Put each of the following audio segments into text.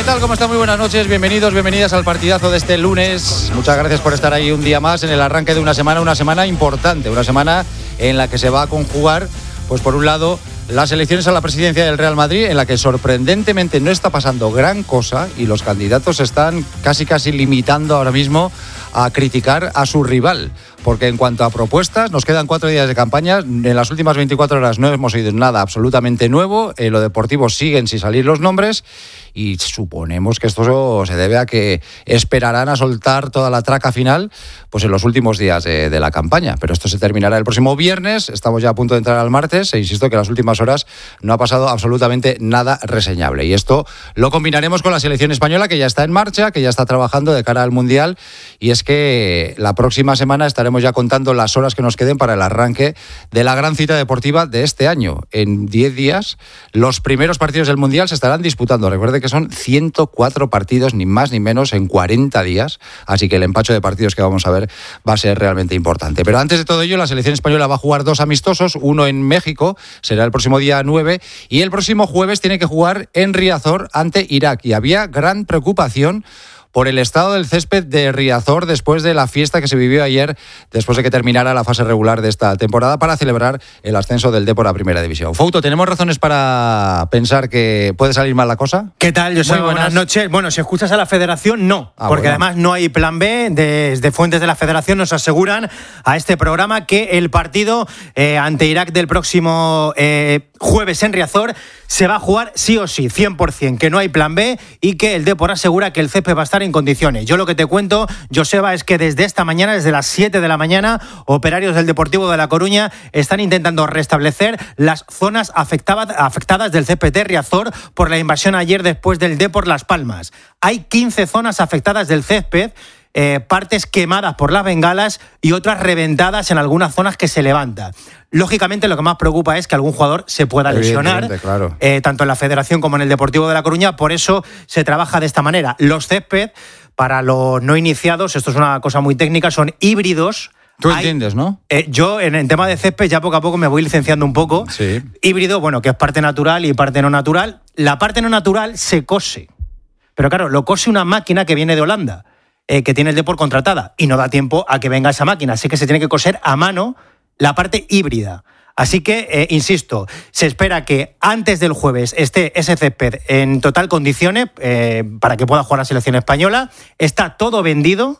tal? ¿Cómo están? Muy buenas noches, bienvenidos, bienvenidas al partidazo de este lunes. Muchas gracias por estar ahí un día más en el arranque de una semana importante, una semana en la que se va a conjugar, pues por un lado, las elecciones a la presidencia del Real Madrid, en la que sorprendentemente no está pasando gran cosa y los candidatos están casi limitando ahora mismo a criticar a su rival. Porque en cuanto a propuestas, nos quedan 4 días de campaña. En las últimas 24 horas no hemos oído nada absolutamente nuevo. En lo deportivo siguen sin salir los nombres y suponemos que esto se debe a que esperarán a soltar toda la traca final pues en los últimos días de la campaña. Pero esto se terminará el próximo viernes. Estamos ya a punto de entrar al martes e insisto que en las últimas horas no ha pasado absolutamente nada reseñable. Y esto lo combinaremos con la selección española, que ya está en marcha, que ya está trabajando de cara al Mundial. Y es que la próxima semana estaremos ya contando las horas que nos queden para el arranque de la gran cita deportiva de este año. En 10 días, los primeros partidos del Mundial se estarán disputando. Recuerde que son 104 partidos, ni más ni menos, en 40 días. Así que el empacho de partidos que vamos a ver va a ser realmente importante. Pero antes de todo ello, la selección española va a jugar 2 amistosos, uno en México, será el próximo día 9, y el próximo jueves tiene que jugar en Riazor ante Irak. Y había gran preocupación por el estado del césped de Riazor después de la fiesta que se vivió ayer, después de que terminara la fase regular de esta temporada, para celebrar el ascenso del Depor a Primera División. Fouto, ¿tenemos razones para pensar que puede salir mal la cosa? ¿Qué tal? Muy buenas noches. Bueno, si escuchas a la Federación, no, porque además no hay plan B. Desde fuentes de la Federación nos aseguran a este programa que el partido ante Irak del próximo jueves en Riazor se va a jugar sí o sí, 100%, que no hay plan B y que el Depor asegura que el césped va a estar en condiciones. Yo lo que te cuento, Joseba, es que desde esta mañana, desde las 7 de la mañana, operarios del Deportivo de La Coruña están intentando restablecer las zonas afectadas del césped de Riazor por la invasión ayer después del Depor Las Palmas. Hay 15 zonas afectadas del césped, partes quemadas por las bengalas y otras reventadas en algunas zonas que se levanta. Lógicamente, lo que más preocupa es que algún jugador se pueda lesionar, claro, tanto en la Federación como en el Deportivo de La Coruña. Por eso se trabaja de esta manera. Los césped, para los no iniciados, esto es una cosa muy técnica, son híbridos. Tú entiendes, ¿no? Yo, en el tema de césped, ya poco a poco me voy licenciando un poco. Sí. Híbrido, bueno, que es parte natural y parte no natural. La parte no natural se cose. Pero claro, lo cose una máquina que viene de Holanda, que tiene el Depor contratada, y no da tiempo a que venga esa máquina. Así que se tiene que coser a mano la parte híbrida. Así que, insisto, se espera que antes del jueves esté ese césped en total condiciones para que pueda jugar la selección española. Está todo vendido.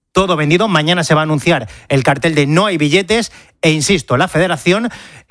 Mañana se va a anunciar el cartel de no hay billetes e, insisto, la Federación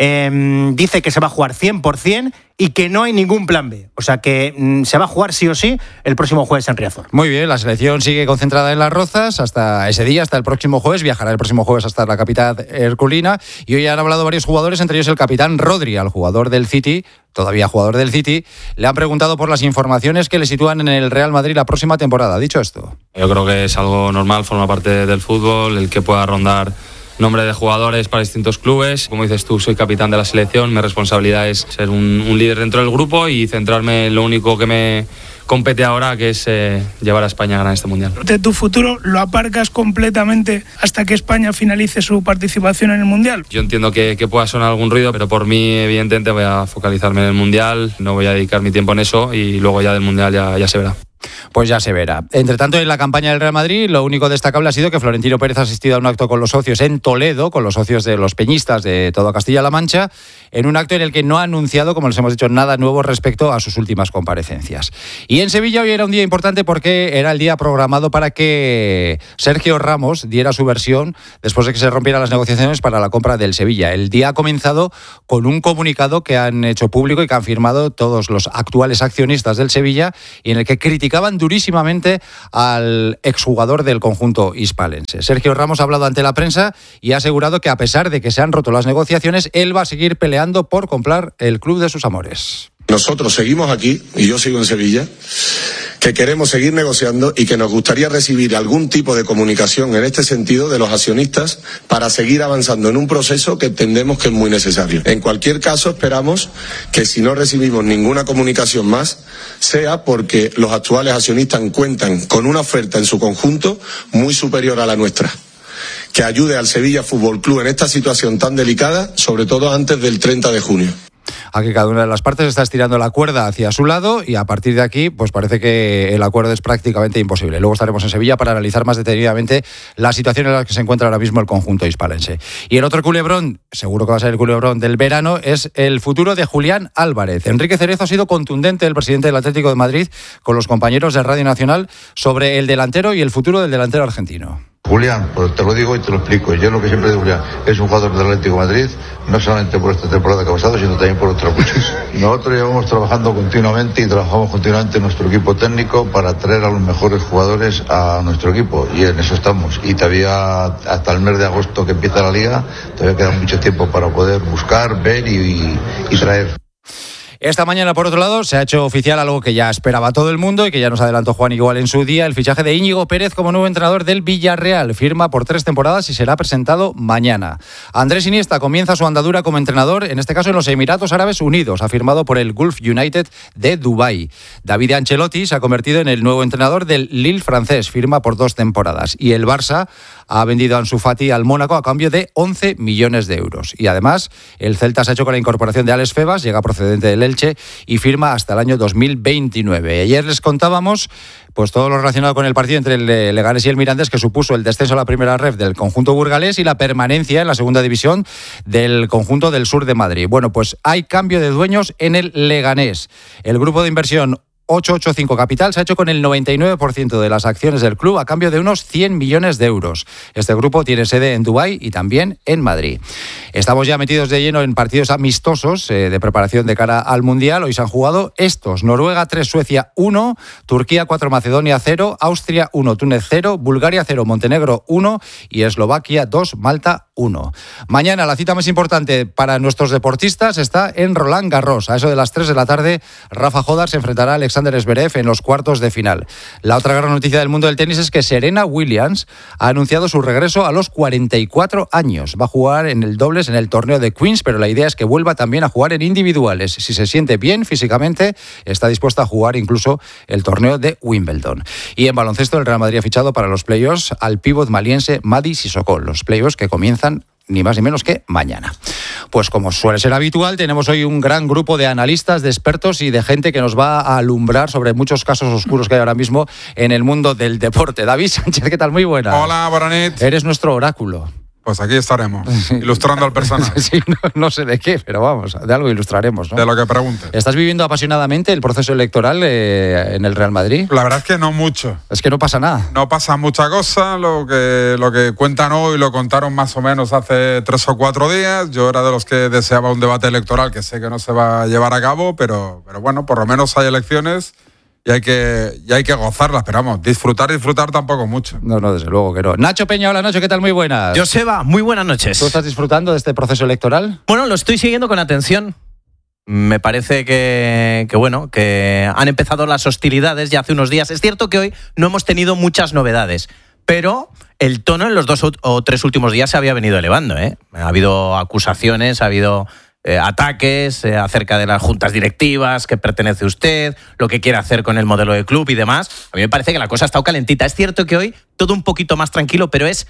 dice que se va a jugar 100% y que no hay ningún plan B. O sea que se va a jugar sí o sí el próximo jueves en Riazor. Muy bien, la selección sigue concentrada en Las Rozas hasta ese día, hasta el próximo jueves. Viajará el próximo jueves hasta la capital herculina y hoy han hablado varios jugadores, entre ellos el capitán Rodri, al jugador del City, todavía jugador del City. Le han preguntado por las informaciones que le sitúan en el Real Madrid la próxima temporada. Dicho esto, yo creo que es algo normal, forma parte del fútbol, el que pueda rondar nombre de jugadores para distintos clubes. Como dices tú, soy capitán de la selección, mi responsabilidad es ser un líder dentro del grupo y centrarme en lo único que me compete ahora, que es llevar a España a ganar este Mundial. De tu futuro lo aparcas completamente hasta que España finalice su participación en el Mundial. Yo entiendo que pueda sonar algún ruido, pero por mí evidentemente voy a focalizarme en el Mundial, no voy a dedicar mi tiempo en eso y luego ya del Mundial ya se verá. Pues ya se verá. Entre tanto, en la campaña del Real Madrid, lo único destacable ha sido que Florentino Pérez ha asistido a un acto con los socios en Toledo, con los socios de los peñistas de toda Castilla-La Mancha, en un acto en el que no ha anunciado, como les hemos dicho, nada nuevo respecto a sus últimas comparecencias. Y en Sevilla hoy era un día importante porque era el día programado para que Sergio Ramos diera su versión después de que se rompieran las negociaciones para la compra del Sevilla. El día ha comenzado con un comunicado que han hecho público y que han firmado todos los actuales accionistas del Sevilla y en el que criticaban durísimamente al exjugador del conjunto hispalense. Sergio Ramos ha hablado ante la prensa y ha asegurado que a pesar de que se han roto las negociaciones, él va a seguir peleando por comprar el club de sus amores. Nosotros seguimos aquí, y yo sigo en Sevilla, que queremos seguir negociando y que nos gustaría recibir algún tipo de comunicación en este sentido de los accionistas para seguir avanzando en un proceso que entendemos que es muy necesario. En cualquier caso, esperamos que si no recibimos ninguna comunicación más, sea porque los actuales accionistas cuentan con una oferta en su conjunto muy superior a la nuestra, que ayude al Sevilla Fútbol Club en esta situación tan delicada, sobre todo antes del 30 de junio. Aquí cada una de las partes está estirando la cuerda hacia su lado y a partir de aquí pues parece que el acuerdo es prácticamente imposible. Luego estaremos en Sevilla para analizar más detenidamente la situación en la que se encuentra ahora mismo el conjunto hispalense. Y el otro culebrón, seguro que va a ser el culebrón del verano, es el futuro de Julián Álvarez. Enrique Cerezo ha sido contundente, el presidente del Atlético de Madrid, con los compañeros de Radio Nacional sobre el delantero y el futuro del delantero argentino. Julián, pues te lo digo y te lo explico. Yo lo que siempre digo, Julián, es un jugador del Atlético de Madrid, no solamente por esta temporada que ha pasado, sino también por otras muchas. Nosotros llevamos trabajando continuamente y trabajamos continuamente en nuestro equipo técnico para traer a los mejores jugadores a nuestro equipo y en eso estamos. Y todavía hasta el mes de agosto que empieza la liga, todavía queda mucho tiempo para poder buscar, ver y traer. Esta mañana, por otro lado, se ha hecho oficial algo que ya esperaba todo el mundo y que ya nos adelantó Juan igual en su día, el fichaje de Íñigo Pérez como nuevo entrenador del Villarreal. Firma por 3 temporadas y será presentado mañana. Andrés Iniesta comienza su andadura como entrenador, en este caso en los Emiratos Árabes Unidos. Ha firmado por el Gulf United de Dubái. David Ancelotti se ha convertido en el nuevo entrenador del Lille francés. Firma por 2 temporadas. Y el Barça ha vendido a Ansu Fati al Mónaco a cambio de 11 millones de euros. Y además, el Celta se ha hecho con la incorporación de Alex Febas, llega procedente del Elche y firma hasta el año 2029. Ayer les contábamos pues todo lo relacionado con el partido entre el Leganés y el Mirandés, que supuso el descenso a la primera ref del conjunto burgalés y la permanencia en la segunda división del conjunto del sur de Madrid. Bueno, pues hay cambio de dueños en el Leganés. El grupo de inversión 885 Capital se ha hecho con el 99% de las acciones del club a cambio de unos 100 millones de euros. Este grupo tiene sede en Dubái y también en Madrid. Estamos ya metidos de lleno en partidos amistosos de preparación de cara al Mundial. Hoy se han jugado estos: Noruega 3, Suecia 1, Turquía 4, Macedonia 0, Austria 1, Túnez 0, Bulgaria 0, Montenegro 1 y Eslovaquia 2, Malta 1. Mañana la cita más importante para nuestros deportistas está en Roland Garros. A eso de las 3 de la tarde, Rafa Jodar se enfrentará a Alexander Zverev en los cuartos de final. La otra gran noticia del mundo del tenis es que Serena Williams ha anunciado su regreso a los 44 años. Va a jugar en el dobles en el torneo de Queens, pero la idea es que vuelva también a jugar en individuales. Si se siente bien físicamente, está dispuesta a jugar incluso el torneo de Wimbledon. Y en baloncesto, el Real Madrid ha fichado para los playoffs al pívot maliense Mady Sissoko. Los playoffs que comienzan ni más ni menos que mañana. Pues como suele ser habitual, tenemos hoy un gran grupo de analistas, de expertos y de gente que nos va a alumbrar sobre muchos casos oscuros que hay ahora mismo en el mundo del deporte. David Sánchez, ¿qué tal? Muy buenas. Hola, Boranit. Eres nuestro oráculo. Pues aquí estaremos, ilustrando al personaje. Sí, no sé de qué, pero vamos, de algo ilustraremos, ¿no? De lo que preguntes. ¿Estás viviendo apasionadamente el proceso electoral en el Real Madrid? La verdad es que no mucho. Es que no pasa nada. No pasa mucha cosa, lo que cuentan hoy lo contaron más o menos hace 3 o 4 días. Yo era de los que deseaba un debate electoral que sé que no se va a llevar a cabo, pero bueno, por lo menos hay elecciones. Y hay que gozarlas, pero vamos, disfrutar tampoco mucho. No, desde luego que no. Nacho Peña, hola Nacho, ¿qué tal? Muy buenas. Joseba, muy buenas noches. ¿Tú estás disfrutando de este proceso electoral? Bueno, lo estoy siguiendo con atención. Me parece que han empezado las hostilidades ya hace unos días. Es cierto que hoy no hemos tenido muchas novedades, pero el tono en los 2 o 3 últimos días se había venido elevando, ¿eh? Ha habido acusaciones, ha habido ataques acerca de las juntas directivas, que pertenece usted, lo que quiere hacer con el modelo de club y demás. A mí me parece que la cosa ha estado calentita. Es cierto que hoy todo un poquito más tranquilo, pero es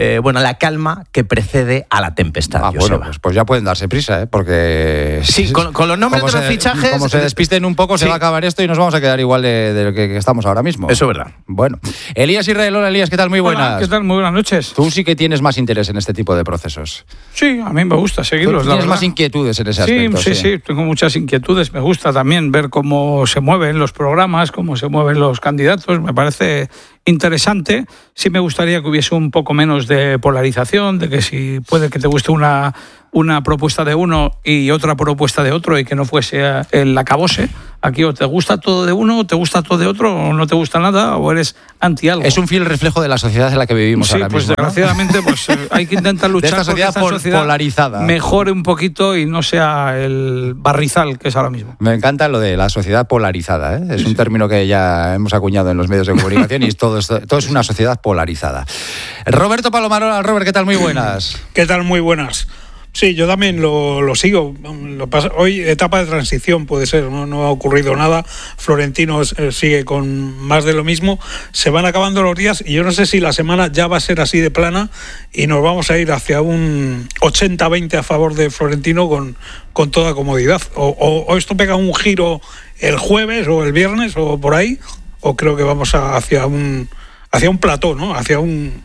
la calma que precede a la tempestad. Bueno, pues ya pueden darse prisa, porque... Sí, con los nombres de los fichajes... Como se despisten un poco, se va a acabar esto y nos vamos a quedar igual de lo que estamos ahora mismo. Eso es verdad. Bueno. Elías Israel, hola Elías, ¿qué tal? Muy buenas. Hola, ¿qué tal? Muy buenas noches. Tú sí que tienes más interés en este tipo de procesos. Sí, a mí me gusta seguirlos. ¿Tú tienes más inquietudes en ese aspecto? Sí, tengo muchas inquietudes. Me gusta también ver cómo se mueven los programas, cómo se mueven los candidatos. Me parece interesante. Sí me gustaría que hubiese un poco menos de polarización, de que si puede que te guste una propuesta de uno y otra propuesta de otro y que no fuese el acabose. Aquí o te gusta todo de uno, o te gusta todo de otro, o no te gusta nada, o eres anti algo. Es un fiel reflejo de la sociedad en la que vivimos ahora mismo. Sí, pues desgraciadamente hay que intentar luchar de esta sociedad, porque esta sociedad polarizada mejore un poquito y no sea el barrizal que es ahora mismo. Me encanta lo de la sociedad polarizada, ¿eh? Es un término que ya hemos acuñado en los medios de comunicación y todo es una sociedad polarizada. Roberto Palomarola, Robert, ¿qué tal? Muy buenas. ¿Qué tal? Muy buenas. Sí, yo también lo sigo. Hoy etapa de transición puede ser, no ha ocurrido nada. Florentino sigue con más de lo mismo. Se van acabando los días y yo no sé si la semana ya va a ser así de plana y nos vamos a ir hacia un 80-20 a favor de Florentino con toda comodidad. O esto pega un giro el jueves o el viernes o por ahí, o creo que vamos hacia un plató, ¿no? Hacia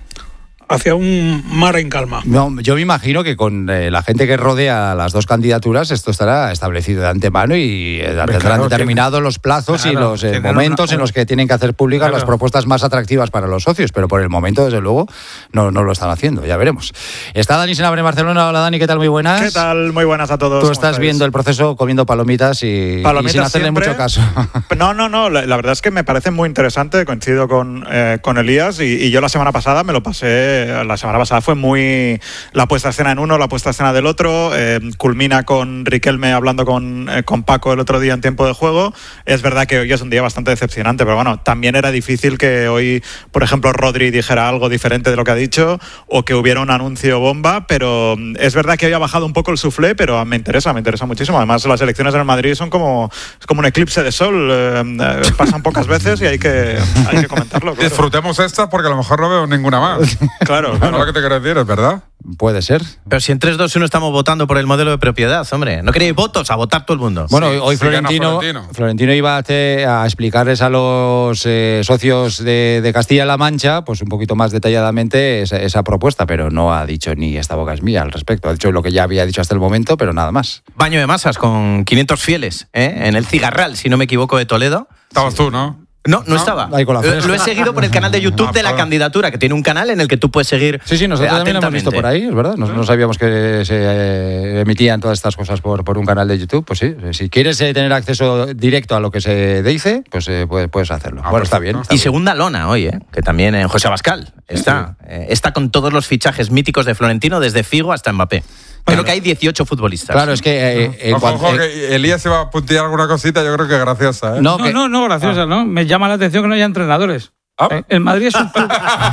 un mar en calma. No, yo me imagino que con la gente que rodea las dos candidaturas esto estará establecido de antemano y tendrán determinados los plazos y los momentos en los que tienen que hacer públicas las propuestas más atractivas para los socios, pero por el momento, desde luego, no lo están haciendo, ya veremos. Está Dani Senabre en Barcelona. Hola, Dani, ¿qué tal? Muy buenas. ¿Qué tal? Muy buenas a todos. Tú estás viendo el proceso comiendo palomitas y sin hacerle siempre. Mucho caso. No, la verdad es que me parece muy interesante, coincido con Elías y yo la semana pasada me lo pasé, fue muy la puesta a escena en uno, la puesta a escena del otro, culmina con Riquelme hablando con Paco el otro día en tiempo de juego. Es verdad que hoy es un día bastante decepcionante, pero bueno, también era difícil que hoy, por ejemplo, Rodri dijera algo diferente de lo que ha dicho o que hubiera un anuncio bomba, pero es verdad que hoy ha bajado un poco el suflé, pero me interesa muchísimo. Además, las elecciones en el Madrid son como un eclipse de sol, pasan pocas veces y hay que comentarlo. Claro. Disfrutemos esta porque a lo mejor no veo ninguna más. Claro. No lo que te quiero decir, es verdad. Puede ser. Pero si en 3-2-1 estamos votando por el modelo de propiedad, hombre. ¿No queréis votos? A votar todo el mundo. Bueno, sí, hoy Florentino iba a explicarles a los socios de Castilla-La Mancha, pues un poquito más detalladamente esa propuesta, pero no ha dicho ni esta boca es mía al respecto. Ha dicho lo que ya había dicho hasta el momento, pero nada más. Baño de masas con 500 fieles, en el Cigarral, si no me equivoco, de Toledo. Estabas tú, ¿no? No estaba. Lo he seguido por el canal de YouTube de la candidatura, que tiene un canal en el que tú puedes seguir. Sí, nosotros también lo hemos visto por ahí, es verdad. No sabíamos que se emitían todas estas cosas por un canal de YouTube. Pues sí, si quieres tener acceso directo a lo que se dice, pues puedes hacerlo. Bueno, está bien. Y segunda lona hoy, que también en José Abascal está con todos los fichajes míticos de Florentino, desde Figo hasta Mbappé. Creo que hay 18 futbolistas. Claro, es que... Ojo, que Elías se va a puntillar alguna cosita, yo creo que graciosa. No, graciosa, ¿no? Me llama la atención que no haya entrenadores. El Madrid es un club.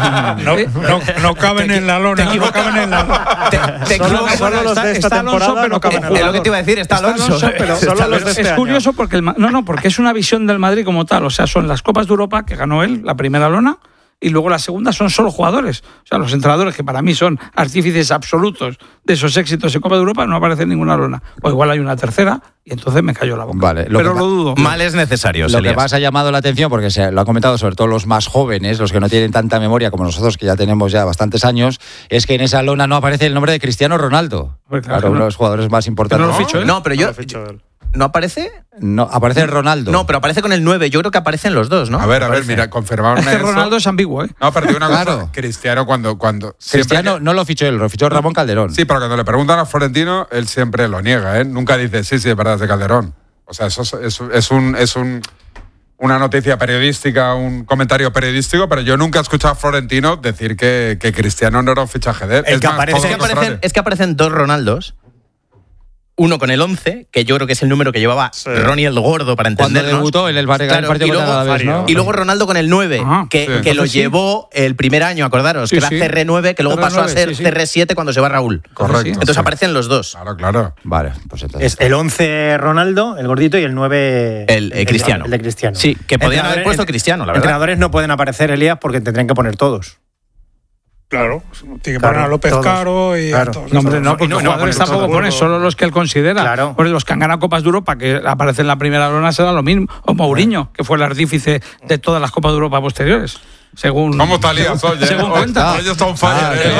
No caben en la lona. No caben en la lona. Solo los de esta temporada no caben en la lona. Es lo que te iba a decir, está Alonso. Pero solo los de este año. Es curioso porque porque es una visión del Madrid como tal. O sea, son las Copas de Europa que ganó él, la primera lona, y luego la segunda son solo jugadores. O sea, los entrenadores, que para mí son artífices absolutos de esos éxitos en Copa de Europa, no aparece en ninguna lona. O igual hay una tercera y entonces me cayó la boca. Vale, pero lo dudo. Mal es necesario. Lo que más ha llamado la atención, porque se lo ha comentado sobre todo los más jóvenes, los que no tienen tanta memoria como nosotros, que ya tenemos ya bastantes años, es que en esa lona no aparece el nombre de Cristiano Ronaldo. Claro, uno de los jugadores más importantes. ¿No lo fichó él? No, pero yo... ¿No aparece? No, aparece Ronaldo. No, pero aparece con el 9. Yo creo que aparecen los dos, ¿no? A ver, mira, confirmarme eso. Ronaldo es ambiguo, ¿eh? No, pero digo una cosa. Claro. Cristiano cuando Cristiano no lo fichó él, lo fichó Ramón Calderón. Sí, pero cuando le preguntan a Florentino, él siempre lo niega, ¿eh? Nunca dice, sí, es verdad, es de Calderón. O sea, eso es una noticia periodística, un comentario periodístico, pero yo nunca he escuchado a Florentino decir que Cristiano no era un fichaje de él. Es que aparecen dos Ronaldos. Uno con el 11, que yo creo que es el número que llevaba Ronnie el Gordo, para entendernos. Cuando debutó en el partido contra Alavés, ¿no? Y luego Ronaldo con el 9, que lo llevó el primer año, acordaros, que era CR9, que luego pasó a ser CR7 cuando se va Raúl. Correcto. Entonces aparecen los dos. Claro. Vale, pues entonces... Es el 11 Ronaldo, el gordito, y el 9... El Cristiano. El de Cristiano. Sí, que podían haber puesto Cristiano, la verdad. Entrenadores no pueden aparecer, Elías, porque tendrían que poner todos. Claro, tiene que poner a López Caro y a todos. No, hombre, porque los jugadores tampoco ponen, solo los que él considera. Claro. Porque los que han ganado Copas de Europa, que aparecen en la primera lona, será lo mismo. O Mourinho, que fue el artífice de todas las Copas de Europa posteriores. ¿Cómo está Elías? Según cuenta. Hoy está on fire.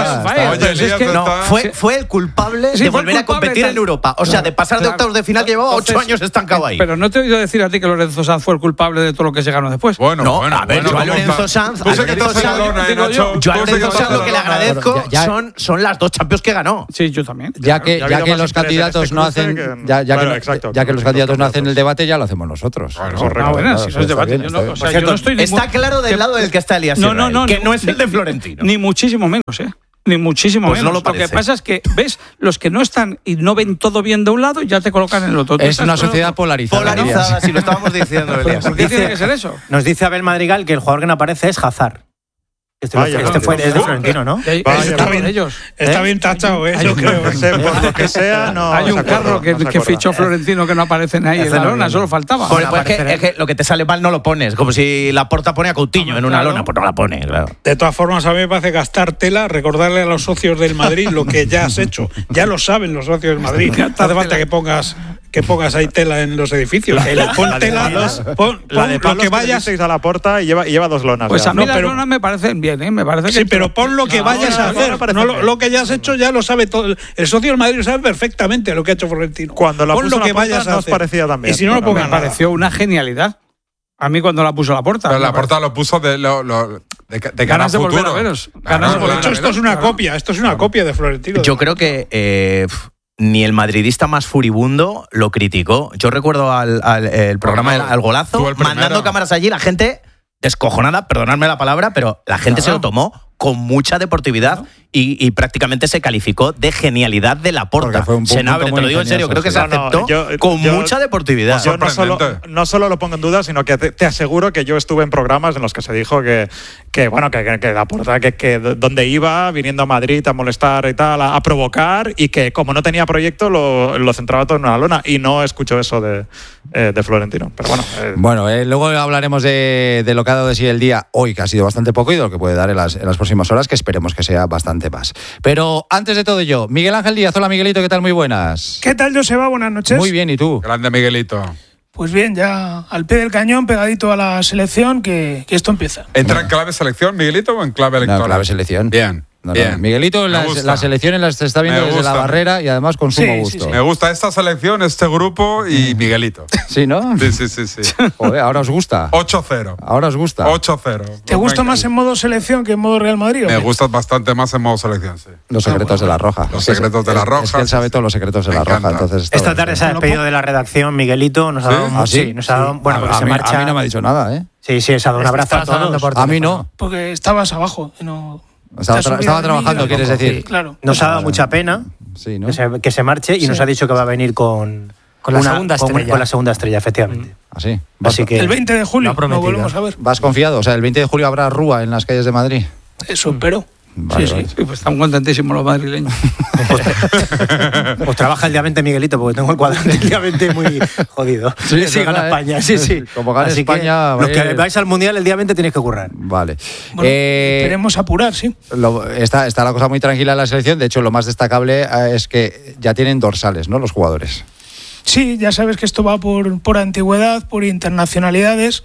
Fue el culpable de volver a competir en Europa. O sea, de pasar de octavos de final, que llevaba 8 años estancado ahí. Pero no te he oído decir a ti que Lorenzo Sanz fue el culpable de todo lo que se ganó después. Yo a Lorenzo Sanz lo que le agradezco son las 2 Champions que ganó. Sí, yo también. Ya que los candidatos no hacen el debate, ya lo hacemos nosotros. Bueno, si no es debate. Yo no estoy Está claro del lado del que está Elías Israel, que no es el de Florentino. Ni muchísimo menos, Ni muchísimo pues menos. No lo que pasa es que, ¿ves? Los que no están y no ven todo bien de un lado, ya te colocan en el otro. Es una sociedad polarizada. Polarizada, si lo estábamos diciendo, Elías. ¿Por qué tiene que ser eso? Nos dice Abel Madrigal que el jugador que no aparece es Hazard. Es de Florentino, ¿no? Está bien ellos. Está bien tachado, yo creo. Por lo que sea, no. Hay un carro que fichó Florentino que no aparecen ahí en la lona, solo faltaba. Pues es que lo que te sale mal no lo pones, como si Laporta pone a Coutinho en una lona, pues no la pone, claro. De todas formas, a mí me parece gastar tela, recordarle a los socios del Madrid lo que ya has hecho. Ya lo saben los socios del Madrid. No hace falta que pongas ahí tela en los edificios. Pon tela, pon lo que vayas a la puerta y lleva 2 lonas. Pues a mí las lonas me parecen bien, me parece que sí, pero pon lo que vayas a hacer, no lo que ya has hecho, ya lo sabe todo. El socio del Madrid lo sabe perfectamente lo que ha hecho Florentino. Cuando la puso lo que vayas a hacer. Parecía también. Y si no lo pongas, me pareció una genialidad. A mí cuando la puso Laporta. Pero Laporta lo puso de ganas de volver a veros. De hecho, esto es una copia. Esto es una copia de Florentino. Yo creo que ni el madridista más furibundo lo criticó. Yo recuerdo el programa Al Golazo, mandando cámaras allí, la gente descojonada, perdonadme la palabra, pero la gente se lo tomó con mucha deportividad y prácticamente se calificó de genialidad de Laporta. Senabre, te lo digo en serio, creo que se aceptó con mucha deportividad. Yo no solo lo pongo en duda, sino que te aseguro que yo estuve en programas en los que se dijo que Laporta, que donde iba, viniendo a Madrid a molestar y tal, a provocar, y que como no tenía proyecto lo centraba todo en una lona, y no escucho eso de Florentino. Pero bueno. Luego hablaremos de lo que ha dado de sí el día hoy, que ha sido bastante poco, y de lo que puede dar en las próximas horas, que esperemos que sea bastante más. Pero antes de todo ello, Miguel Ángel Díaz. Hola, Miguelito, ¿qué tal? Muy buenas. ¿Qué tal, Joseba? Buenas noches. Muy bien, ¿y tú? Grande, Miguelito. Pues bien, ya al pie del cañón, pegadito a la selección, que esto empieza. ¿Entra en clave selección, Miguelito, o en clave electoral? No, clave selección. Bien. Bien. Miguelito, las elecciones las está viendo desde la barrera y además con sumo gusto. Sí. Me gusta esta selección, este grupo y Miguelito. ¿Sí, no? Sí. Joder, ahora os gusta. 8-0. Ahora os gusta. 8-0. ¿Te gusta más en modo selección que en modo Real Madrid? Me gusta bastante más en modo selección, sí. Los secretos de la Roja. Los secretos de la Roja. Es que él sabe todos los secretos de la Roja. Entonces, esta tarde se ha despedido de la redacción Miguelito. Nos ha dado bueno, porque se marcha. A mí no me ha dicho nada, ¿eh? Sí, se ha dado un abrazo a todos. A mí no. Porque estabas abajo y no... Estaba trabajando, quieres decir. Sí, claro. Nos ha dado mucha pena que se marche y nos ha dicho que va a venir con la segunda estrella, efectivamente. Así que el 20 de julio no volvemos a ver. ¿Vas confiado? O sea, el 20 de julio habrá rúa en las calles de Madrid. Eso espero. Vale. Sí, pues están contentísimos los madrileños. Pues trabaja el día 20, Miguelito, porque tengo el cuadrante el día 20 muy jodido. Sí, gana España. Sí. Como gana España. Los que vais al Mundial el día 20 tenéis que currar. Vale. Bueno, esperemos apurar, sí. Está la cosa muy tranquila en la selección. De hecho, lo más destacable es que ya tienen dorsales, ¿no? Los jugadores. Sí, ya sabes que esto va por antigüedad, por internacionalidades.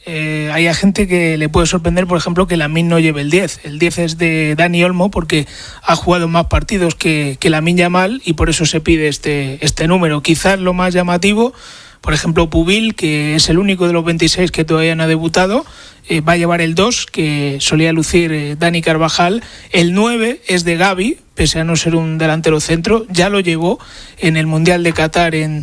Hay gente que le puede sorprender, por ejemplo, que Lamine no lleve el 10. El 10 es de Dani Olmo porque ha jugado más partidos que Lamine Yamal y por eso se pide este número. Quizás lo más llamativo, por ejemplo, Pubil, que es el único de los 26 que todavía no ha debutado, va a llevar el 2, que solía lucir Dani Carvajal. El 9 es de Gavi, pese a no ser un delantero centro, ya lo llevó en el Mundial de Qatar en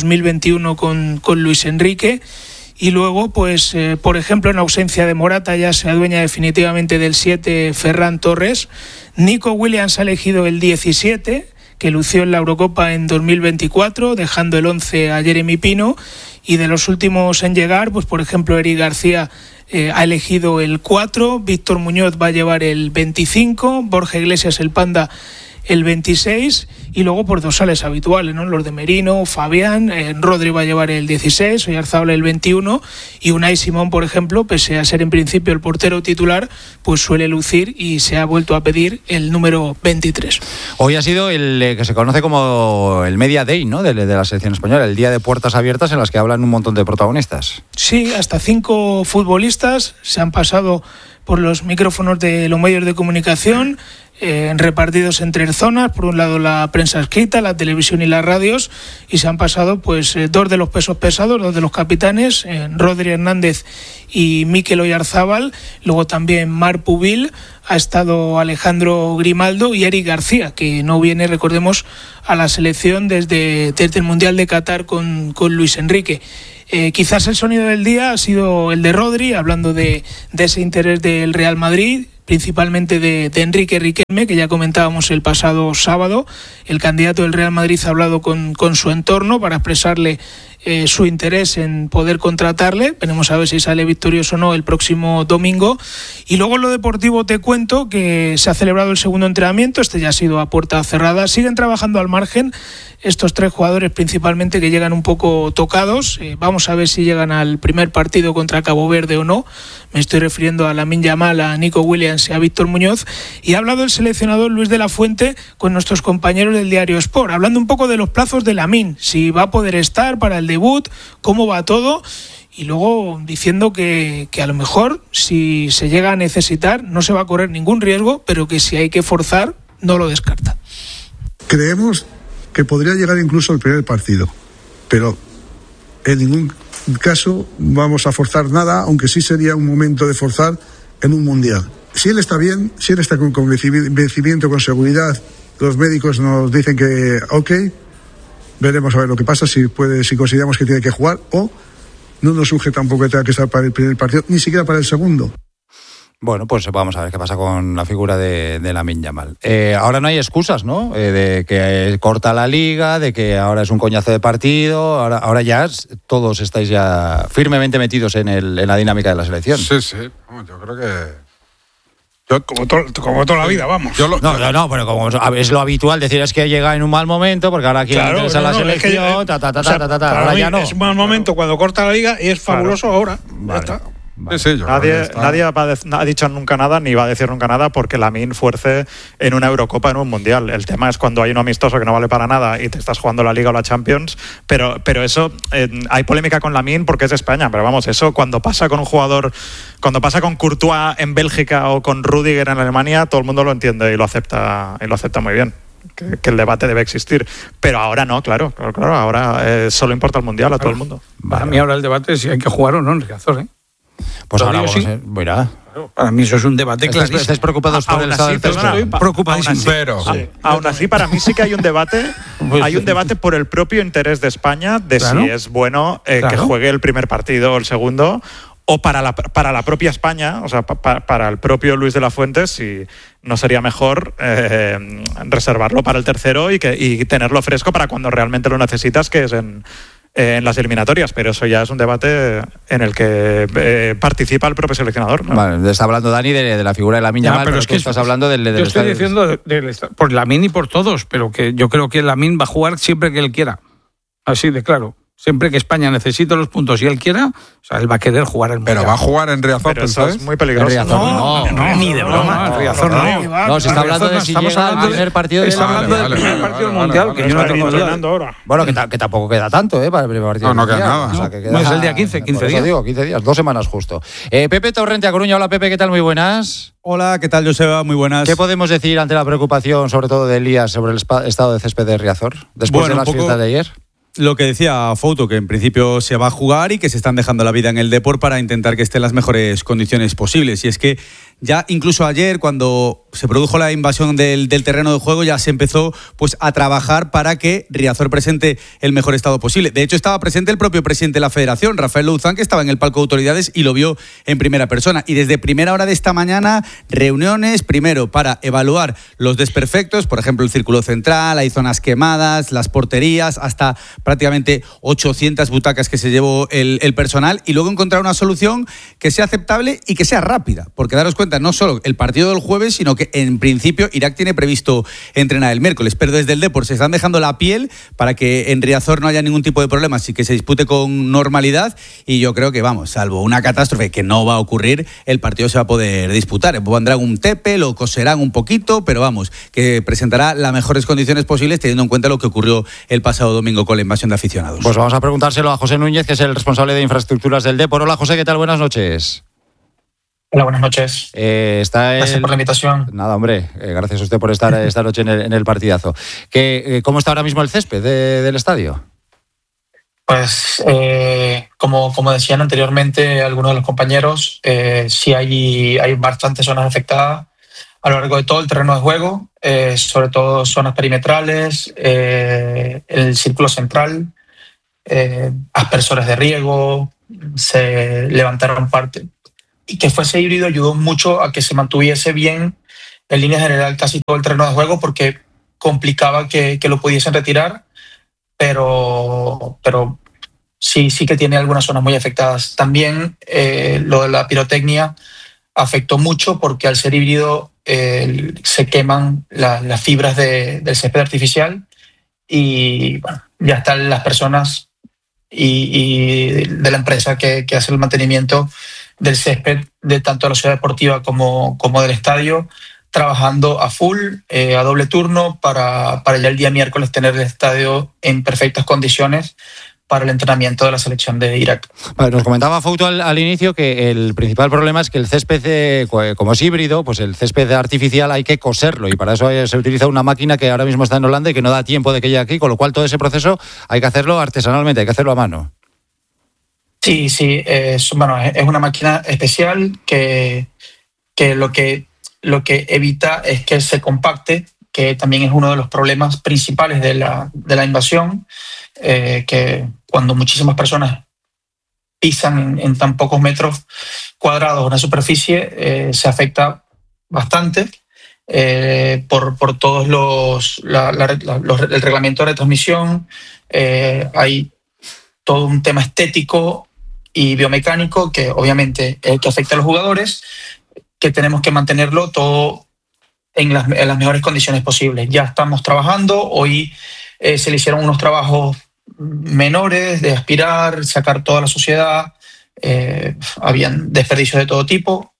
2021 con Luis Enrique. Y luego, pues, por ejemplo, en ausencia de Morata ya se adueña definitivamente del 7 Ferran Torres. Nico Williams ha elegido el 17, que lució en la Eurocopa en 2024, dejando el 11 a Jeremy Pino. Y de los últimos en llegar, pues por ejemplo, Eric García ha elegido el 4, Víctor Muñoz va a llevar el 25, Borja Iglesias, el Panda, el 26, y luego por dorsales habituales, ¿no? Los de Merino, Fabián, Rodri va a llevar el 16, Oyarzabal el 21, y Unai Simón, por ejemplo, pese a ser en principio el portero titular, pues suele lucir y se ha vuelto a pedir el número 23. Hoy ha sido el que se conoce como el Media Day, ¿no? De la selección española, el día de puertas abiertas en las que hablan un montón de protagonistas. Sí, hasta 5 futbolistas se han pasado por los micrófonos de los medios de comunicación, repartidos entre zonas, por un lado la prensa escrita, la televisión y las radios, y se han pasado pues 2 de los pesos pesados, 2 de los capitanes, Rodri Hernández y Mikel Oyarzabal, luego también Marc Pubil, ha estado Alejandro Grimaldo y Eric García, que no viene, recordemos, a la selección desde el Mundial de Qatar con Luis Enrique. Quizás el sonido del día ha sido el de Rodri, hablando de ese interés del Real Madrid, principalmente de Enrique Riquelme, que ya comentábamos el pasado sábado. El candidato del Real Madrid ha hablado con su entorno para expresarle su interés en poder contratarle. Veremos a ver si sale victorioso o no el próximo domingo. Y luego en lo deportivo te cuento que se ha celebrado el segundo entrenamiento, este ya ha sido a puerta cerrada. Siguen trabajando al margen estos 3 jugadores principalmente que llegan un poco tocados. Vamos a ver si llegan al primer partido contra Cabo Verde o no. Me estoy refiriendo a Lamine Yamal, a Nico Williams y a Víctor Muñoz. Y ha hablado el seleccionador Luis de la Fuente con nuestros compañeros del diario Sport, hablando un poco de los plazos de Lamine, si va a poder estar para el debut, cómo va todo. Y luego diciendo que a lo mejor si se llega a necesitar no se va a correr ningún riesgo, pero que si hay que forzar no lo descarta. Creemos que podría llegar incluso al primer partido, pero en ningún caso vamos a forzar nada, aunque sí sería un momento de forzar en un mundial. Si él está bien, si él está con convencimiento, con seguridad, los médicos nos dicen que ok, veremos a ver lo que pasa, si consideramos que tiene que jugar, o no nos surge tampoco que tenga que estar para el primer partido, ni siquiera para el segundo. Bueno, pues vamos a ver qué pasa con la figura de Lamine Yamal. Ahora no hay excusas, ¿no? De que corta la liga, de que ahora es un coñazo de partido, ahora ya todos estáis ya firmemente metidos en la dinámica de la selección. Sí, yo creo que... Como toda la vida, vamos. No, pero como es lo habitual decir es que llega en un mal momento, porque ahora aquí le interesa la selección, ahora ya no. Es un mal momento cuando corta la liga y es fabuloso ahora. Vale. Ya está. Vale. Sí, nadie ha dicho nunca nada ni va a decir nunca nada porque Lamine fuerce en una Eurocopa, en un Mundial. El tema es cuando hay un amistoso que no vale para nada y te estás jugando la Liga o la Champions, pero eso, hay polémica con Lamine porque es de España, pero vamos, eso cuando pasa con un jugador, cuando pasa con Courtois en Bélgica o con Rüdiger en Alemania, todo el mundo lo entiende y lo acepta muy bien. Que el debate debe existir, pero ahora no, claro, ahora solo importa el Mundial a todo el mundo. Para mí ahora el debate es si hay que jugar o no en Riazor, ¿eh? Pues ahora vamos a ver. Mira. Para mí eso es un debate clarísimo. ¿Estáis preocupados por el estado del césped? Estoy preocupadísimo. Aún así, para mí sí que hay un debate. Hay un debate por el propio interés de España de si es bueno que juegue el primer partido o el segundo, o para la propia España, o sea, para el propio Luis de la Fuente, si no sería mejor reservarlo para el tercero y tenerlo fresco para cuando realmente lo necesitas, que es en las eliminatorias, pero eso ya es un debate en el que participa el propio seleccionador, ¿no? Vale, está hablando Dani de la figura de Lamine Yamal, pero es que estás hablando del yo estoy diciendo por Lamine y por todos, pero que yo creo que Lamine va a jugar siempre que él quiera, así de claro. Siempre que España necesite los puntos y él quiera, o sea, él va a querer jugar el Mundial. Pero va a jugar en Riazor, eso es muy peligroso. No, ni de broma. En Riazor no. No, se está hablando de si llega al primer partido del partido del Mundial, que yo no tengo entrenando ahora. Bueno, que tampoco queda tanto, para el primer partido. No queda nada. O sea, que queda, es el día 15 días. Digo, 15 días, 2 semanas justo. Pepe Torrente, a Coruña. Hola, Pepe, ¿qué tal? Muy buenas. Hola, ¿qué tal, Joseba? Muy buenas. ¿Qué podemos decir ante la preocupación, sobre todo de Elías, sobre el estado de césped de Riazor, después de las fiestas de ayer? Lo que decía Fouto, que en principio se va a jugar y que se están dejando la vida en el Depor para intentar que esté en las mejores condiciones posibles. Y es que ya incluso ayer, cuando se produjo la invasión del terreno de juego, ya se empezó pues a trabajar para que Riazor presente el mejor estado posible. De hecho, estaba presente el propio presidente de la Federación, Rafael Louzán, que estaba en el palco de autoridades y lo vio en primera persona. Y desde primera hora de esta mañana, reuniones, primero para evaluar los desperfectos, por ejemplo, el círculo central, hay zonas quemadas, las porterías, hasta prácticamente 800 butacas que se llevó el personal, y luego encontrar una solución que sea aceptable y que sea rápida, porque daros cuenta, no solo el partido del jueves, sino que en principio Irak tiene previsto entrenar el miércoles, pero desde el Depor se están dejando la piel para que en Riazor no haya ningún tipo de problemas y que se dispute con normalidad, y yo creo que, vamos, salvo una catástrofe que no va a ocurrir, el partido se va a poder disputar. Pondrán un tepe, lo coserán un poquito, pero vamos, que presentará las mejores condiciones posibles teniendo en cuenta lo que ocurrió el pasado domingo con la invasión de aficionados. Pues vamos a preguntárselo a José Núñez, que es el responsable de infraestructuras del Depor. Hola, José, ¿qué tal? Buenas noches. Hola, buenas noches. Gracias por la invitación. Nada, hombre, gracias a usted por estar esta noche en el partidazo. ¿Cómo está ahora mismo el césped del estadio? Pues, como decían anteriormente algunos de los compañeros, sí hay bastantes zonas afectadas a lo largo de todo el terreno de juego, sobre todo zonas perimetrales, el círculo central, aspersores de riego, se levantaron parte. Y que fuese híbrido ayudó mucho a que se mantuviese bien en línea general casi todo el terreno de juego, porque complicaba que lo pudiesen retirar, pero sí que tiene algunas zonas muy afectadas. También lo de la pirotecnia afectó mucho porque al ser híbrido se queman las fibras del césped artificial y bueno, ya están las personas y de la empresa que hace el mantenimiento del césped de tanto la ciudad deportiva como del estadio, trabajando a full, a doble turno, para ya el día miércoles tener el estadio en perfectas condiciones para el entrenamiento de la selección de Irak. Vale, nos comentaba Fouto al inicio que el principal problema es que el césped, como es híbrido, pues el césped artificial hay que coserlo y para eso se utiliza una máquina que ahora mismo está en Holanda y que no da tiempo de que llegue aquí, con lo cual todo ese proceso hay que hacerlo artesanalmente, hay que hacerlo a mano. Sí, es una máquina especial que lo que evita es que se compacte, que también es uno de los problemas principales de la invasión, que cuando muchísimas personas pisan en tan pocos metros cuadrados una superficie, se afecta bastante por todos el reglamento de retransmisión. Hay todo un tema estético y biomecánico que obviamente que afecta a los jugadores, que tenemos que mantenerlo todo en las mejores condiciones posibles. Ya estamos trabajando, hoy se le hicieron unos trabajos menores de aspirar, sacar toda la suciedad, habían desperdicios de todo tipo,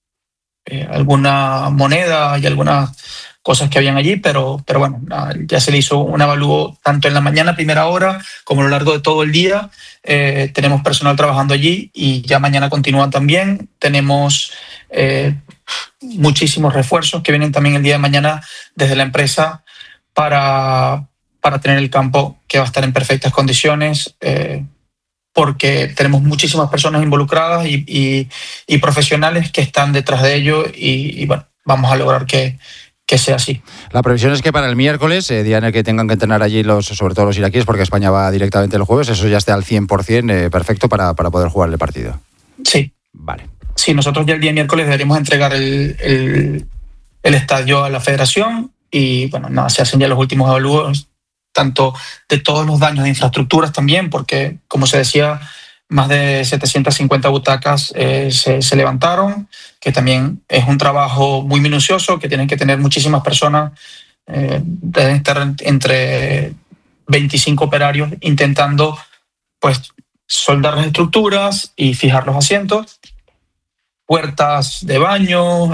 alguna moneda y algunas cosas que habían allí, pero bueno, ya se le hizo un avalúo tanto en la mañana, primera hora, como a lo largo de todo el día. Tenemos personal trabajando allí y ya mañana continúan también. Tenemos muchísimos refuerzos que vienen también el día de mañana desde la empresa para tener el campo que va a estar en perfectas condiciones, porque tenemos muchísimas personas involucradas y profesionales que están detrás de ello y bueno, vamos a lograr que sea así. La previsión es que para el miércoles, día en el que tengan que entrenar allí sobre todo los iraquíes, porque España va directamente el jueves, eso ya esté al 100% perfecto para poder jugar el partido. Sí. Vale. Sí, nosotros ya el día miércoles deberemos entregar el estadio a la federación y bueno, se hacen ya los últimos avalúos, tanto de todos los daños de infraestructuras también, porque como se decía, más de 750 butacas se levantaron, que también es un trabajo muy minucioso, que tienen que tener muchísimas personas, deben estar entre 25 operarios intentando pues soldar las estructuras y fijar los asientos, puertas de baño,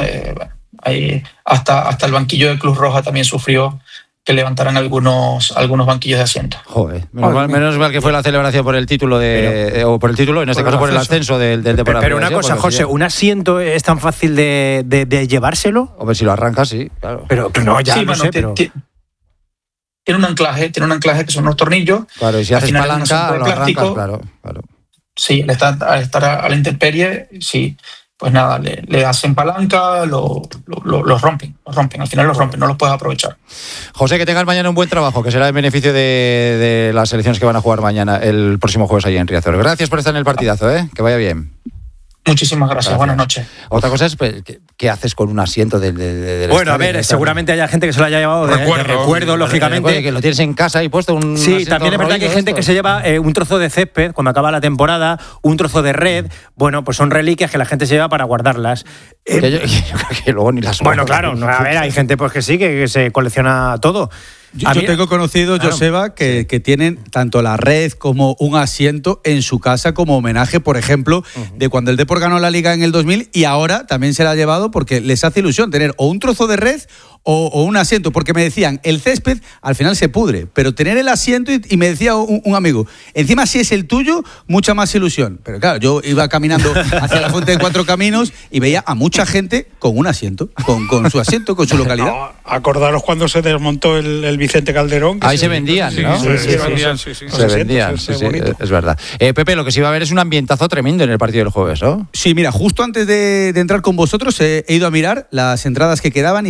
hasta el banquillo de Cruz Roja también sufrió que levantaran algunos banquillos de asiento. Joder, menos mal que fue la celebración por el título o por el título, en este caso por el ascenso del Deportivo. Pero una cosa, José, ¿un asiento es tan fácil de llevárselo? Hombre, si lo arrancas, sí, claro. Pero no, ya sí, no sé, pero... Tiene un anclaje que son unos tornillos. Claro, y si haces palanca, lo arrancas, claro. Sí, al estar a la intemperie, sí. Pues nada, le hacen palanca, los rompen, al final los rompen, no los puedes aprovechar. José, que tengas mañana un buen trabajo, que será en beneficio de las selecciones que van a jugar mañana, el próximo jueves ahí en Riazor. Gracias por estar en el partidazo, que vaya bien. Muchísimas gracias. Buenas noches. Otra cosa es, ¿qué haces con un asiento del bueno, a ver, seguramente haya gente que se lo haya llevado de recuerdo, lógicamente. Que lo tienes en casa y puesto un sí, también es verdad que hay gente que se lleva un trozo de césped cuando acaba la temporada, un trozo de red. Bueno, pues son reliquias que la gente se lleva para guardarlas. Que luego ni las bueno, claro, a ver, hay gente pues que sí, que se colecciona todo. Yo tengo conocido, claro, Joseba, que tienen tanto la red como un asiento en su casa como homenaje, por ejemplo, de cuando el Depor ganó la Liga en el 2000 y ahora también se la ha llevado porque les hace ilusión tener o un trozo de red o un asiento, porque me decían, el césped al final se pudre, pero tener el asiento, y me decía un amigo, encima si es el tuyo, mucha más ilusión. Pero claro, yo iba caminando hacia la Fuente de Cuatro Caminos y veía a mucha gente con un asiento, con su asiento, con su localidad. No, acordaros cuando se desmontó el Vicente Calderón. Ahí se vendían, ¿no? Se vendían, es verdad. Pepe, lo que sí va a haber es un ambientazo tremendo en el partido del jueves, ¿no? Sí, mira, justo antes de entrar con vosotros he ido a mirar las entradas que quedaban y están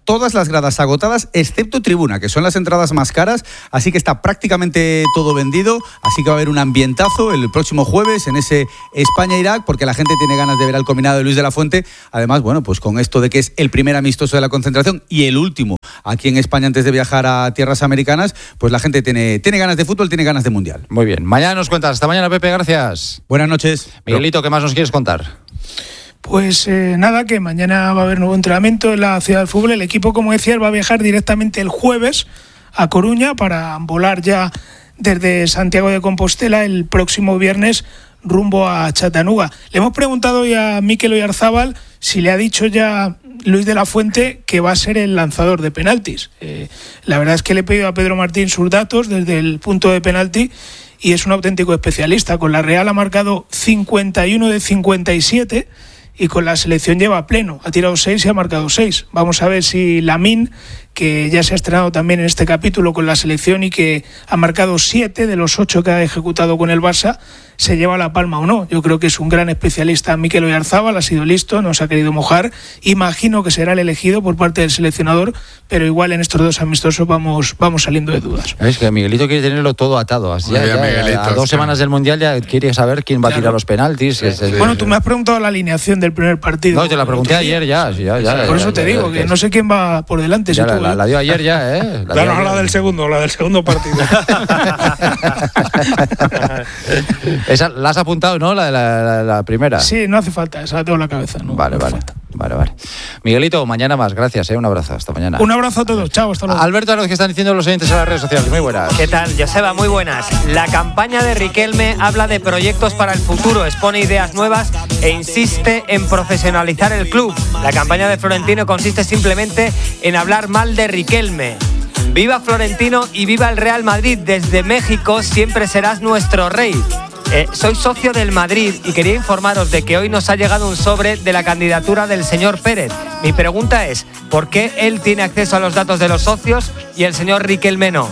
todas las gradas agotadas, excepto tribuna, que son las entradas más caras, así que está prácticamente todo vendido, así que va a haber un ambientazo el próximo jueves en ese España-Irak, porque la gente tiene ganas de ver al combinado de Luis de la Fuente. Además, bueno, pues con esto de que es el primer amistoso de la concentración y el último aquí en España antes de viajar a tierras americanas, pues la gente tiene ganas de fútbol, tiene ganas de mundial. Muy bien, mañana nos cuentas. Hasta mañana, Pepe, gracias. Buenas noches. Miguelito, ¿qué más nos quieres contar? Pues nada, que mañana va a haber nuevo entrenamiento en la Ciudad del Fútbol. El equipo, como decía, va a viajar directamente el jueves a Coruña para volar ya desde Santiago de Compostela el próximo viernes rumbo a Chattanooga. Le hemos preguntado hoy a Mikel Oyarzábal si le ha dicho ya Luis de la Fuente que va a ser el lanzador de penaltis. La verdad es que le he pedido a Pedro Martín sus datos desde el punto de penalti y es un auténtico especialista. Con la Real ha marcado 51 de 57 y con la selección lleva pleno. Ha tirado 6 y ha marcado 6. Vamos a ver si Lamine, que ya se ha estrenado también en este capítulo con la selección y que ha marcado 7 de los 8 que ha ejecutado con el Barça, se lleva la palma o no. Yo creo que es un gran especialista. Mikel Oyarzábal ha sido listo, no se ha querido mojar. Imagino que será el elegido por parte del seleccionador, pero igual en estos dos amistosos vamos saliendo de dudas. Es que Miguelito quiere tenerlo todo atado. A 2 semanas del Mundial ya quiere saber quién va a tirar los penaltis. Bueno, tú me has preguntado la alineación del primer partido. No, te la pregunté ayer ya. Por eso te digo, que no sé quién va por delante. Ya, la dio ayer ya, ¿eh? La del segundo partido. Esa la has apuntado, ¿no? La primera. Sí, no hace falta, esa la tengo en la cabeza. No, vale. Miguelito, mañana más, gracias, un abrazo, hasta mañana. Un abrazo a todos, chao, hasta luego. Alberto, a los que están diciendo los oyentes en las redes sociales, muy buenas. ¿Qué tal, Joseba? Muy buenas. La campaña de Riquelme habla de proyectos para el futuro, expone ideas nuevas e insiste en profesionalizar el club. La campaña de Florentino consiste simplemente en hablar mal de Riquelme. Viva Florentino y viva el Real Madrid. Desde México siempre serás nuestro rey. Soy socio del Madrid y quería informaros de que hoy nos ha llegado un sobre de la candidatura del señor Pérez. Mi pregunta es, ¿por qué él tiene acceso a los datos de los socios y el señor Riquelme no?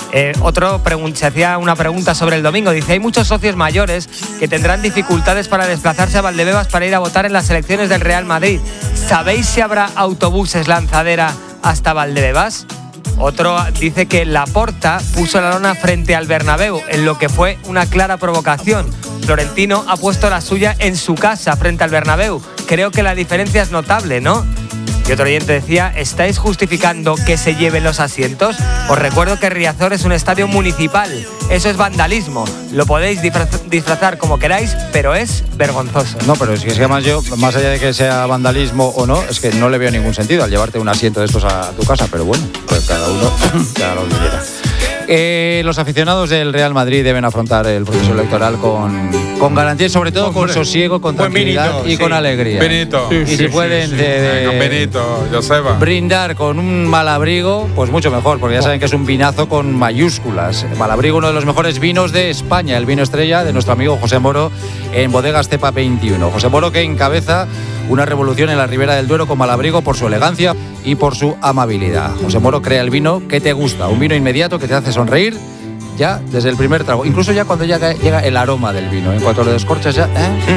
Se hacía una pregunta sobre el domingo. Dice, hay muchos socios mayores que tendrán dificultades para desplazarse a Valdebebas para ir a votar en las elecciones del Real Madrid. ¿Sabéis si habrá autobuses lanzadera hasta Valdebebas? Otro dice que Laporta puso la lona frente al Bernabéu, en lo que fue una clara provocación. Florentino ha puesto la suya en su casa frente al Bernabéu. Creo que la diferencia es notable, ¿no? Y otro oyente decía, ¿estáis justificando que se lleven los asientos? Os recuerdo que Riazor es un estadio municipal. Eso es vandalismo. Lo podéis disfrazar como queráis, pero es vergonzoso. No, pero es que además yo, más allá de que sea vandalismo o no, es que no le veo ningún sentido al llevarte un asiento de estos a tu casa, pero bueno, pues cada uno haga lo que quiera. Los aficionados del Real Madrid deben afrontar el proceso electoral con garantía y sobre todo con sosiego, con tranquilidad y con alegría. Benito. Y si pueden con Benito, Joseba, brindar con un Malabrigo, pues mucho mejor, porque ya saben que es un vinazo con mayúsculas. Malabrigo, uno de los mejores vinos de España, el vino estrella de nuestro amigo José Moro en Bodegas Cepa 21. José Moro, que encabeza una revolución en la Ribera del Duero con Malabrigo por su elegancia y por su amabilidad. José Moro crea el vino que te gusta, un vino inmediato que te hace sonreír ya desde el primer trago, incluso ya cuando llega el aroma del vino. En cuanto lo descorchas ya,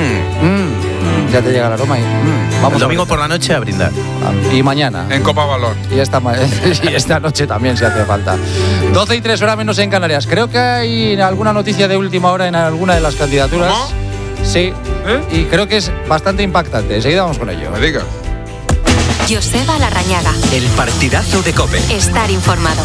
ya te llega el aroma y vamos. El domingo por la noche a brindar. Y mañana. En Copa Balón. Y esta noche también si hace falta. 12:03 horas menos en Canarias. Creo que hay alguna noticia de última hora en alguna de las candidaturas. ¿Cómo? Sí. Y creo que es bastante impactante. Enseguida vamos con ello. Me digas. Joseba Larrañaga. El partidazo de COPE. Estar informado.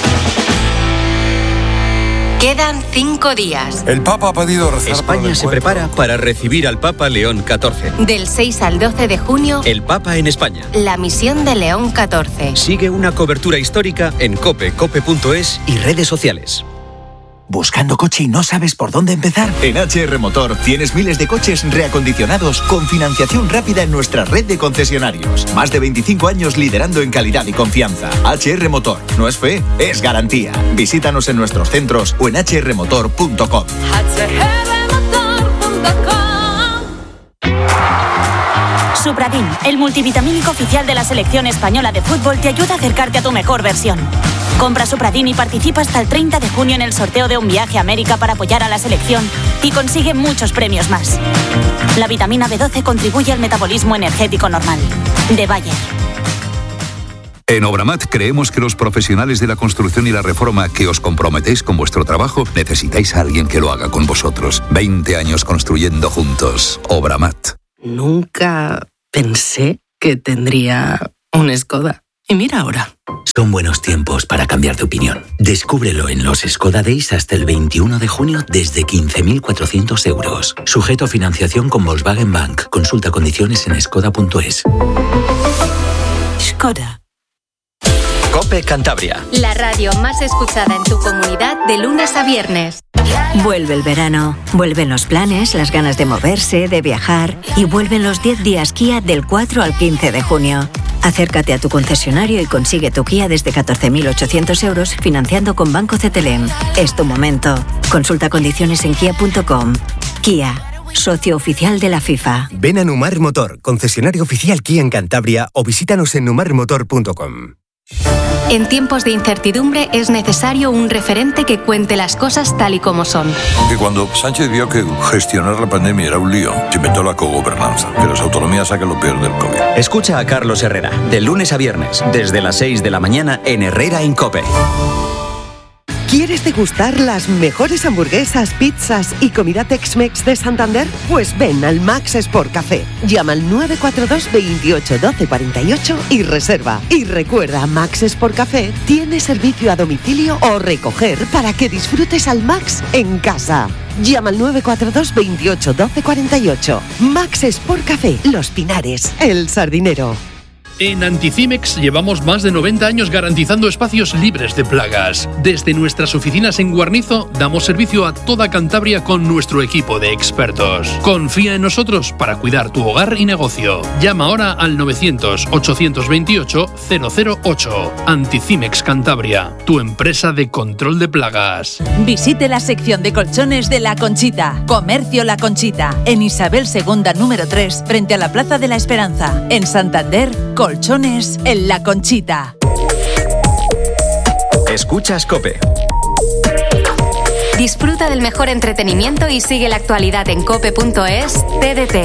Quedan 5 días. El Papa ha pedido rezar. España se prepara para recibir al Papa León XIV. Del 6 al 12 de junio, el Papa en España. La misión de León XIV. Sigue una cobertura histórica en COPE, cope.es y redes sociales. ¿Buscando coche y no sabes por dónde empezar? En HR Motor tienes miles de coches reacondicionados con financiación rápida en nuestra red de concesionarios. Más de 25 años liderando en calidad y confianza. HR Motor. No es fe, es garantía. Visítanos en nuestros centros o en hrmotor.com. Supradin, el multivitamínico oficial de la selección española de fútbol, te ayuda a acercarte a tu mejor versión. Compra Supradin y participa hasta el 30 de junio en el sorteo de un viaje a América para apoyar a la selección y consigue muchos premios más. La vitamina B12 contribuye al metabolismo energético normal. De Bayer. En Obramat creemos que los profesionales de la construcción y la reforma que os comprometéis con vuestro trabajo necesitáis a alguien que lo haga con vosotros. 20 años construyendo juntos. Obramat. Nunca pensé que tendría un Skoda. Y mira ahora. Son buenos tiempos para cambiar de opinión. Descúbrelo en los Skoda Days hasta el 21 de junio desde 15.400 euros. Sujeto a financiación con Volkswagen Bank. Consulta condiciones en skoda.es. Skoda. COPE Cantabria. La radio más escuchada en tu comunidad de lunes a viernes. Vuelve el verano, vuelven los planes, las ganas de moverse, de viajar y vuelven los 10 días Kia del 4 al 15 de junio. Acércate a tu concesionario y consigue tu Kia desde 14.800 euros financiando con Banco CTLM. Es tu momento. Consulta condiciones en kia.com. Kia, socio oficial de la FIFA. Ven a Numar Motor, concesionario oficial Kia en Cantabria, o visítanos en numarmotor.com. En tiempos de incertidumbre es necesario un referente que cuente las cosas tal y como son. Que cuando Sánchez vio que gestionar la pandemia era un lío, se inventó la cogobernanza, que las autonomías saquen lo peor del COVID. Escucha a Carlos Herrera, de lunes a viernes, desde las 6 de la mañana en Herrera en COPE. ¿Quieres degustar las mejores hamburguesas, pizzas y comida Tex-Mex de Santander? Pues ven al Max Sport Café. Llama al 942 28 12 48 y reserva. Y recuerda, Max Sport Café tiene servicio a domicilio o recoger para que disfrutes al Max en casa. Llama al 942 28 12 48. Max Sport Café, Los Pinares, El Sardinero. En Anticimex llevamos más de 90 años garantizando espacios libres de plagas. Desde nuestras oficinas en Guarnizo damos servicio a toda Cantabria con nuestro equipo de expertos. Confía en nosotros para cuidar tu hogar y negocio. Llama ahora al 900-828-008. Anticimex Cantabria, tu empresa de control de plagas. Visite la sección de colchones de La Conchita. Comercio La Conchita. En Isabel II número 3, frente a la Plaza de la Esperanza. En Santander, colchones en La Conchita. Escuchas COPE. Disfruta del mejor entretenimiento y sigue la actualidad en cope.es, TDT.